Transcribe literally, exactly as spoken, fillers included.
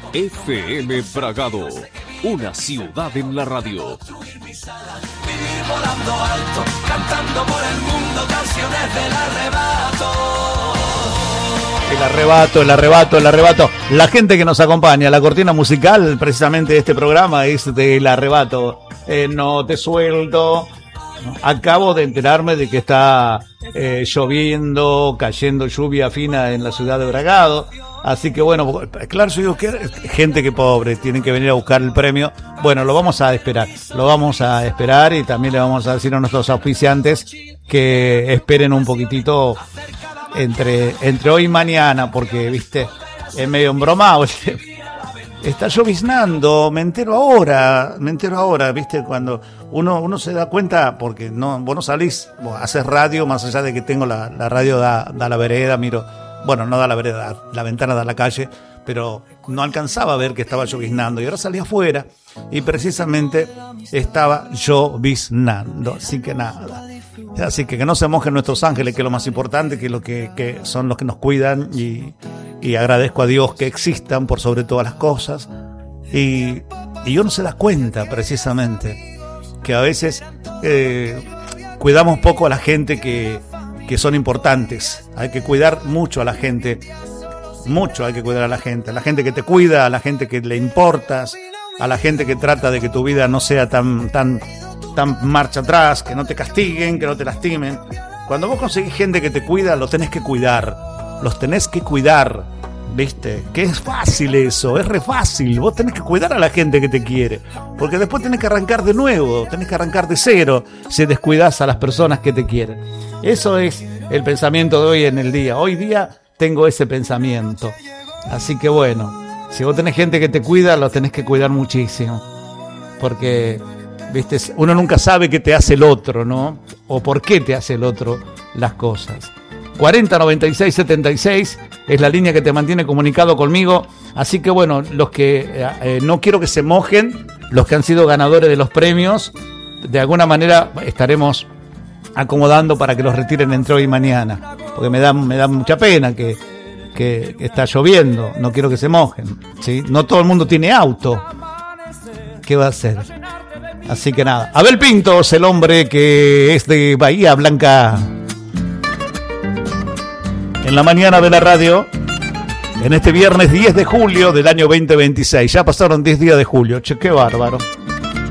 F M Bragado, una ciudad en la radio. Vivir volando alto, cantando por el mundo canciones del arrebato. El arrebato, el arrebato, el arrebato. La gente que nos acompaña, la cortina musical precisamente de este programa es del arrebato. Eh, no te suelto. Acabo de enterarme de que está eh, lloviendo, cayendo lluvia fina en la ciudad de Bragado. Así que bueno, claro, yo digo que gente que pobre, tienen que venir a buscar el premio. Bueno, lo vamos a esperar, lo vamos a esperar y también le vamos a decir a nuestros auspiciantes que esperen un poquitito entre, entre hoy y mañana, porque, viste, es medio embromado. Está lloviznando, me entero ahora, me entero ahora, viste, cuando uno uno se da cuenta, porque no vos no salís, vos haces radio, más allá de que tengo la, la radio da, da la vereda, miro, bueno, no da la vereda, la ventana da la calle, pero no alcanzaba a ver que estaba lloviznando, y ahora salí afuera, y precisamente estaba lloviznando, así que nada. Así que que no se mojen nuestros ángeles, que es lo más importante, que lo que, que son los que nos cuidan, y, y agradezco a Dios que existan por sobre todas las cosas. Y, y uno se da cuenta precisamente que a veces eh, cuidamos poco a la gente que, que son importantes. Hay que cuidar mucho a la gente, mucho hay que cuidar a la gente, a la gente que te cuida, a la gente que le importas, a la gente que trata de que tu vida no sea tan tan tan marcha atrás, que no te castiguen, que no te lastimen. Cuando vos conseguís gente que te cuida, los tenés que cuidar, los tenés que cuidar, ¿viste? Que es fácil eso, es re fácil. Vos tenés que cuidar a la gente que te quiere, porque después tenés que arrancar de nuevo, tenés que arrancar de cero si descuidás a las personas que te quieren. Eso es el pensamiento de hoy en el día. Hoy día tengo ese pensamiento. Así que bueno, si vos tenés gente que te cuida, los tenés que cuidar muchísimo, porque viste, uno nunca sabe qué te hace el otro, ¿no? O por qué te hace el otro las cosas. cuarenta noventa y seis setenta y seis es la línea que te mantiene comunicado conmigo. Así que bueno, los que eh, no quiero que se mojen, los que han sido ganadores de los premios, de alguna manera estaremos acomodando para que los retiren entre hoy y mañana, porque me da, me da mucha pena que, que, que está lloviendo, no quiero que se mojen, ¿sí? No todo el mundo tiene auto. ¿Qué va a hacer? Así que nada, Abel Pintos, el hombre que es de Bahía Blanca. En la mañana de la radio, en este viernes diez de julio del año veinte veintiséis. Ya pasaron diez días de julio, che, qué bárbaro.